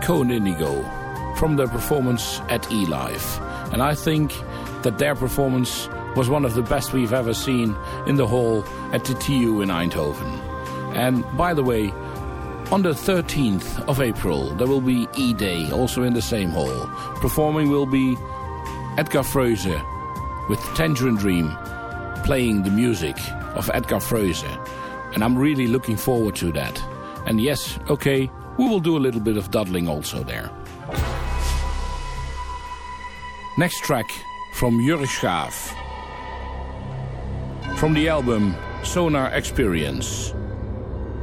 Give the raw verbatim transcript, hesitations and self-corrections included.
Cohen Indigo from their performance at E-Live. And I think that their performance was one of the best we've ever seen in the hall at the T U in Eindhoven. And by the way, on the thirteenth of April, there will be E-Day, also in the same hall. Performing will be Edgar Froese with Tangerine Dream, playing the music of Edgar Froese. And I'm really looking forward to that. And yes, okay, we will do a little bit of dawdling also there. Next track from Jurre Schaaf, from the album Sonar Experience.